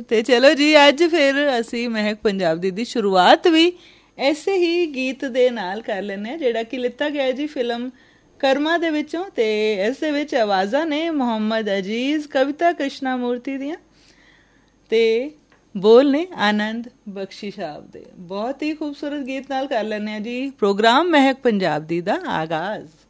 ਤੇ ਚਲੋ ਜੀ, ਅੱਜ ਫਿਰ ਅਸੀਂ ਮਹਿਕ ਪੰਜਾਬੀ ਦੀ ਸ਼ੁਰੂਆਤ ਵੀ ਐਸੇ ਹੀ ਗੀਤ ਦੇ ਨਾਲ ਕਰ ਲੈਂਦੇ ਹਾਂ, ਜਿਹੜਾ ਕਿ ਲਿੱਤਾ ਗਿਆ ਜੀ ਫਿਲਮ ਕਰਮਾ ਦੇ ਵਿੱਚੋਂ। ਤੇ ਇਸ ਦੇ ਵਿੱਚ ਆਵਾਜ਼ਾਂ ਨੇ ਮੁਹੰਮਦ ਅਜੀਜ਼, ਕਵਿਤਾ ਕ੍ਰਿਸ਼ਨਾ ਮੂਰਤੀ ਦੀਆਂ, ਤੇ ਬੋਲ ਨੇ ਆਨੰਦ ਬਖਸ਼ੀ ਸਾਹਿਬ ਦੇ। ਬਹੁਤ ਹੀ ਖੂਬਸੂਰਤ ਗੀਤ ਨਾਲ ਕਰ ਲੈਂਦੇ ਹਾਂ ਜੀ ਪ੍ਰੋਗਰਾਮ ਮਹਿਕ ਪੰਜਾਬੀ ਦਾ ਆਗਾਜ਼।